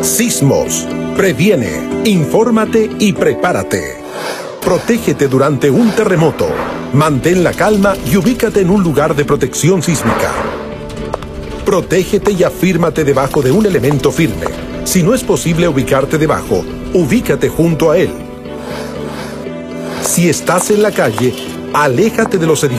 Sismos. Previene, infórmate y prepárate. Protégete durante un terremoto. Mantén la calma y ubícate en un lugar de protección sísmica. Protégete y afírmate debajo de un elemento firme. Si no es posible ubicarte debajo, ubícate junto a él. Si estás en la calle, aléjate de los edificios.